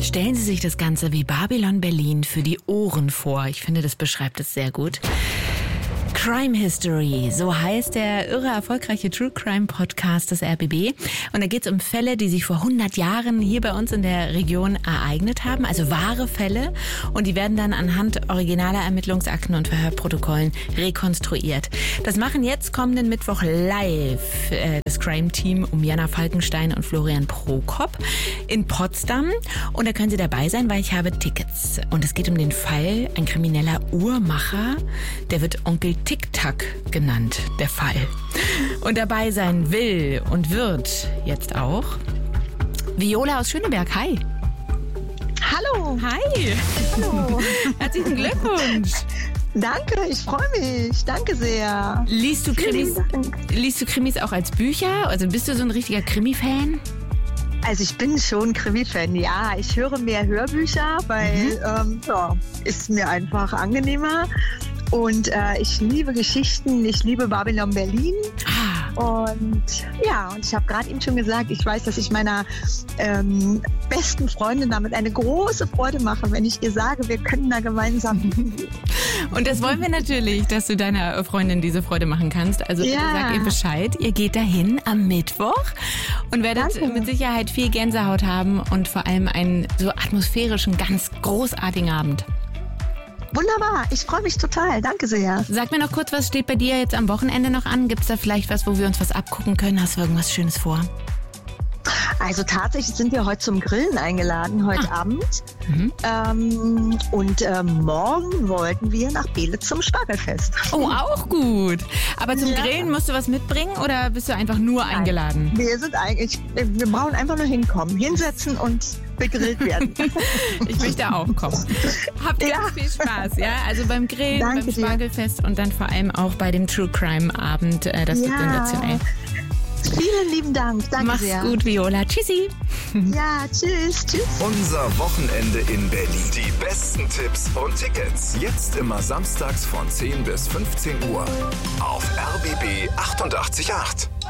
Stellen Sie sich das Ganze wie Babylon Berlin für die Ohren vor. Ich finde, das beschreibt es sehr gut. Crime History, so heißt der irre erfolgreiche True Crime Podcast des RBB. Und da geht es um Fälle, die sich vor 100 Jahren hier bei uns in der Region ereignet haben, also wahre Fälle. Und die werden dann anhand originaler Ermittlungsakten und Verhörprotokollen rekonstruiert. Das machen jetzt kommenden Mittwoch live das Crime-Team um Jana Falkenstein und Florian Prokop in Potsdam. Und da können Sie dabei sein, weil ich habe Tickets. Und es geht um den Fall, ein krimineller Uhrmacher, der wird Onkel Tic-Tac genannt, der Fall. Und dabei sein will und wird jetzt auch Viola aus Schöneberg. Hi. Hallo. Hi. Hallo. Herzlichen Glückwunsch. Danke, ich freue mich. Danke sehr. Liest du Krimis auch als Bücher? Also bist du so ein richtiger Krimi-Fan? Also ich bin schon Krimi-Fan, ja. Ich höre mehr Hörbücher, weil ist mir einfach angenehmer. Und ich liebe Geschichten, ich liebe Babylon Berlin. Und ich habe gerade eben schon gesagt, ich weiß, dass ich meiner besten Freundin damit eine große Freude mache, wenn ich ihr sage, wir können da gemeinsam. Und das wollen wir natürlich, dass du deiner Freundin diese Freude machen kannst. Also bitte sag ihr Bescheid. Ihr geht dahin am Mittwoch und werdet mit Sicherheit viel Gänsehaut haben und vor allem einen so atmosphärischen, ganz großartigen Abend. Wunderbar, ich freue mich total. Danke sehr. Sag mir noch kurz, was steht bei dir jetzt am Wochenende noch an? Gibt es da vielleicht was, wo wir uns was abgucken können? Hast du irgendwas Schönes vor? Also tatsächlich sind wir heute zum Grillen eingeladen, heute Abend. Und morgen wollten wir nach Beelitz zum Spargelfest. Oh, auch gut. Aber zum Grillen musst du was mitbringen oder bist du einfach nur eingeladen? Wir brauchen einfach nur hinkommen, hinsetzen und begrillt werden. Ich möchte auch kommen. Habt ganz viel Spaß, ja? Also beim Grillen, beim Spargelfest und dann vor allem auch bei dem True Crime Abend. Das wird sensationell. Vielen lieben Dank. Danke sehr. Mach's gut, Viola. Tschüssi. Ja, tschüss. Unser Wochenende in Berlin. Die besten Tipps und Tickets. Jetzt immer samstags von 10 bis 15 Uhr. Auf RBB 88.8.